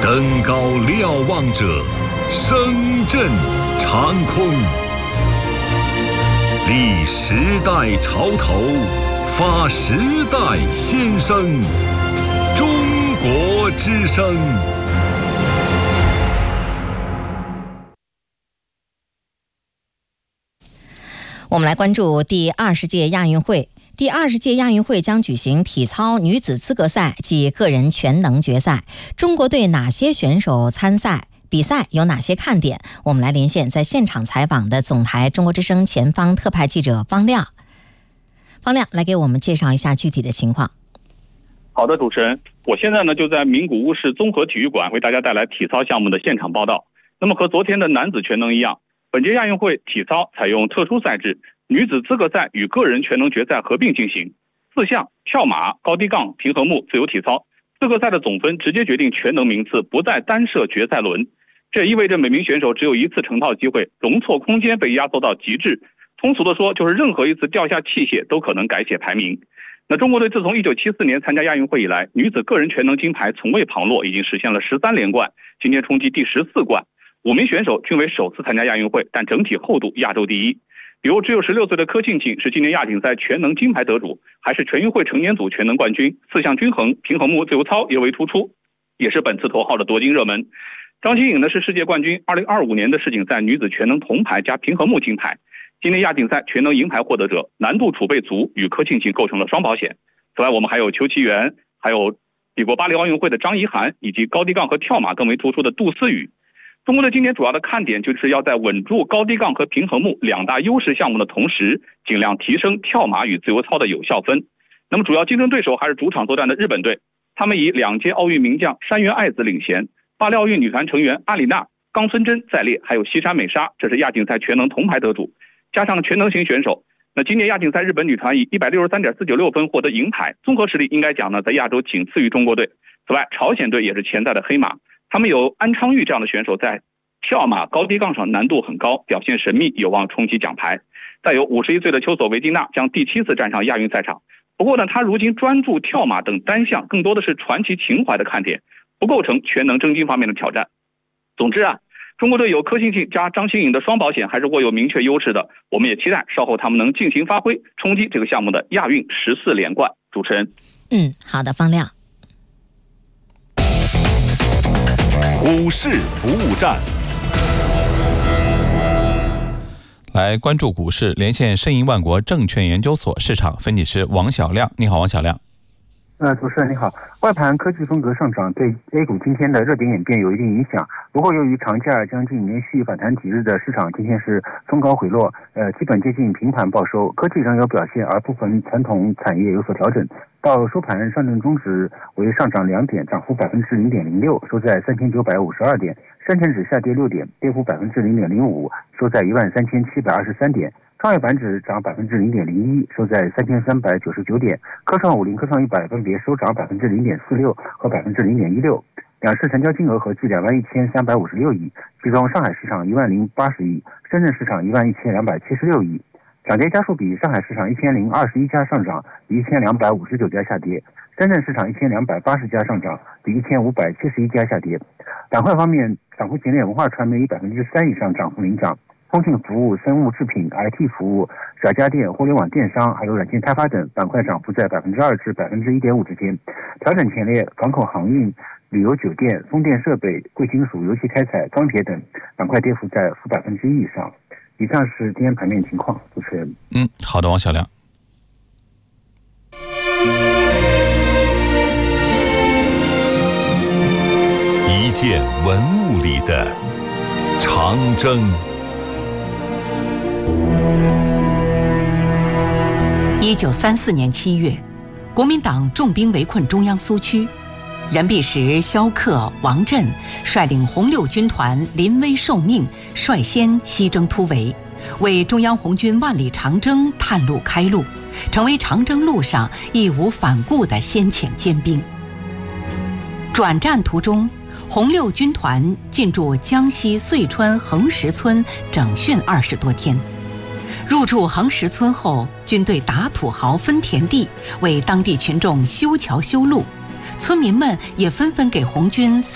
登高瞭望者，声震长空。立时代潮头，发时代先声。中国之声。 我们来关注第20届亚运会。第20届亚运会将举行体操女子资格赛及个人全能决赛。中国队哪些选手参赛？比赛有哪些看点？我们来连线在现场采访的总台中国之声前方特派记者方亮。方亮来给我们介绍一下具体的情况。 好的，主持人，我现在呢就在名古屋市综合体育馆为大家带来体操项目的现场报道。那么和昨天的男子全能一样，本届亚运会体操采用特殊赛制，女子资格赛与个人全能决赛合并进行，4项跳马、高低杠、平衡木、自由体操，资格赛的总分直接决定全能名次，不再单设决赛轮。这也意味着每名选手只有一次成套机会，容错空间被压缩到极致。通俗的说，就是任何一次掉下器械都可能改写排名。那中国队自从1974年参加亚运会以来，女子个人全能金牌从未旁落，已经实现了13连冠，今年冲击第14冠。5名选手均为首次参加亚运会，但整体厚度亚洲第一。比如只有16岁的柯庆庆是今年亚锦赛全能金牌得主，还是全运会成年组全能冠军，4项均衡、平衡木、自由操尤为突出，也是本次头号的夺金热门。张馨颖呢是世界冠军，2025年的世锦赛女子全能铜牌加平衡木金牌，今年亚锦赛全能银牌获得者，难度储备足，与柯庆庆构成了双保险。此外，我们还有邱其元，还有比过巴黎奥运会的张怡涵，以及高低杠和跳马更为突出的杜思雨。中国队今年主要的看点就是要在稳住高低杠和平衡木两大优势项目的同时，尽量提升跳马与自由操的有效分。那么主要竞争对手还是主场作战的日本队，他们以2届奥运名将山原爱子领衔，巴黎奥运女团成员阿里娜、冈村真在列，还有西山美沙，这是亚锦赛全能铜牌得主，加上全能型选手。那今年亚锦赛日本女团以 163.496 分获得银牌，综合实力应该讲呢，在亚洲仅次于中国队。此外，朝鲜队也是潜在的黑马，他们有安昌钰这样的选手，在跳马、高低杠上难度很高，表现神秘，有望冲击奖牌。再有51岁的丘索维金娜将第7次站上亚运赛场，不过呢，她如今专注跳马等单项，更多的是传奇情怀的看点，不构成全能争金方面的挑战。总之啊，中国队有柯庆庆加张馨颖的双保险，还是握有明确优势的。我们也期待稍后他们能尽情发挥，冲击这个项目的亚运14连冠。主持人， 好的，方亮。 股市服务站， 来关注股市，连线申银万国证券研究所市场分析师王小亮。你好，王小亮。 主持人你好，外盘科技风格上涨对 A 股今天的热点演变有一定影响。不过由于长假将近，连续反弹几日的市场今天是冲高回落，基本接近平盘报收，科技仍有表现，而部分传统产业有所调整。到收盘，上证综指为上涨2点，涨幅 0.06%， 收在3952点；深成指下跌6点，跌幅 0.05%， 收在13723点。创业板指涨 0.01%， 收在3399点，科创50、科创100分别收涨 0.46% 和 0.16%。两市成交金额合计21356亿，其中上海市场10080亿，深圳市场11276亿。涨跌家数比：上海市场1021家上涨，比1259家下跌；深圳市场1280家上涨，比1571家下跌。板块方面，涨幅前列文化传媒以 3% 以上涨幅领涨，通信服务、生物制品、IT 服务、小家电、互联网电商还有软件开发等板块涨幅在 2% 至 1.5% 之间。调整前列港口航运、旅游酒店、风电设备、贵金属、油气开采、钢铁等板块跌幅在负 1% 以上。以上是今天盘面情况。主持人， 好的，王小亮。 一件文物里的长征。 1934年7月，国民党重兵围困中央苏区，任弼时、萧克、王震率领红六军团临危受命，率先西征突围，为中央红军万里长征探路开路，成为长征路上义无反顾的先遣尖兵。转战途中，红六军团进驻江西遂川横石村整训20多天。入驻横石村后，军队打土豪分田地，为当地群众修桥修路，村民们也纷纷给红军